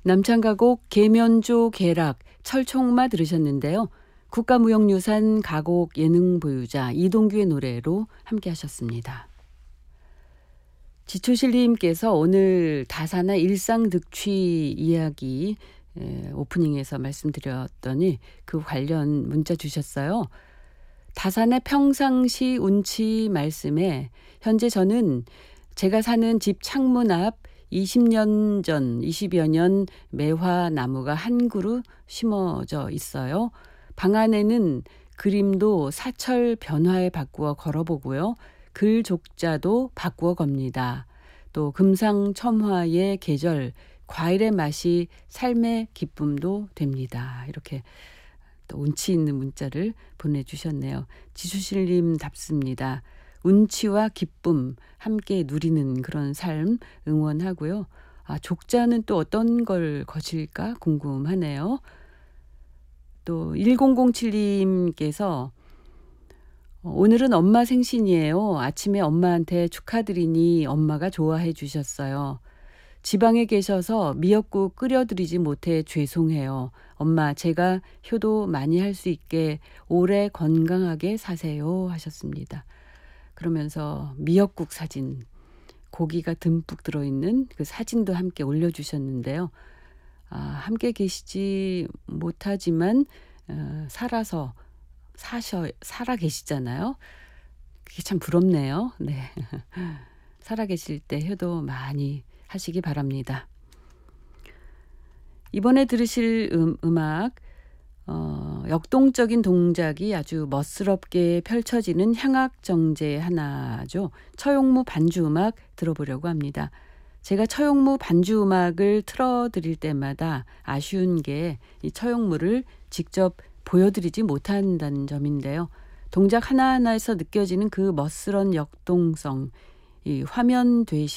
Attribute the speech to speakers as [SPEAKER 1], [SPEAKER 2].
[SPEAKER 1] 남창가곡 계면조 계락 철총마 들으셨는데요. 국가무형유산 가곡 예능 보유자 이동규의 노래로 함께 하셨습니다. 지초실님께서 오늘 다사나 일상 득취 이야기 오프닝에서 말씀드렸더니 그 관련 문자 주셨어요. 다산의 평상시 운치 말씀에 현재 저는 제가 사는 집 창문 앞 20여 년 매화 나무가 한 그루 심어져 있어요. 방 안에는 그림도 사철 변화에 바꾸어 걸어보고요. 글 족자도 바꾸어 겁니다. 또 금상첨화의 계절, 과일의 맛이 삶의 기쁨도 됩니다. 이렇게 또 운치 있는 문자를 보내주셨네요. 지수실님답습니다. 운치와 기쁨 함께 누리는 그런 삶 응원하고요. 족자는 또 어떤 걸 거실까 궁금하네요. 또 1007님께서 오늘은 엄마 생신이에요. 아침에 엄마한테 축하드리니 엄마가 좋아해 주셨어요. 지방에 계셔서 미역국 끓여드리지 못해 죄송해요. 엄마, 제가 효도 많이 할 수 있게 오래 건강하게 사세요 하셨습니다. 그러면서 미역국 사진, 고기가 듬뿍 들어있는 그 사진도 함께 올려주셨는데요. 함께 계시지 못하지만 살아 계시잖아요. 그게 참 부럽네요. 네. 살아 계실 때 효도 많이 하시기 바랍니다. 이번에 들으실 음악 역동적인 동작이 아주 멋스럽게 펼쳐지는 향악정제 하나죠. 처용무 반주 음악 들어보려고 합니다. 제가 처용무 반주 음악을 틀어드릴 때마다 아쉬운 게 이 처용무를 직접 보여드리지 못한다는 점인데요. 동작 하나하나에서 느껴지는 그 멋스런 역동성, 이 화면 되시